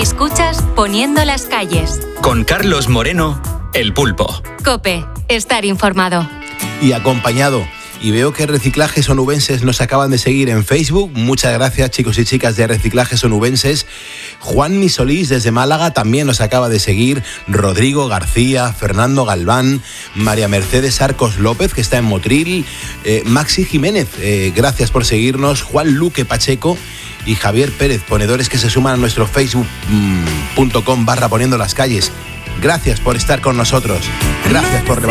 Escuchas Poniendo las calles. Con Carlos Moreno, El Pulpo. COPE, estar informado. Y acompañado. Y veo que Reciclajes Onubenses nos acaban de seguir en Facebook. Muchas gracias, chicos y chicas de Reciclajes Onubenses. Juan Misolís desde Málaga también nos acaba de seguir. Rodrigo García, Fernando Galván, María Mercedes Arcos López, que está en Motril, Maxi Jiménez, gracias por seguirnos. Juan Luque Pacheco y Javier Pérez, ponedores que se suman a nuestro facebook.com/poniendo las calles. Gracias por estar con nosotros. Gracias por levantar.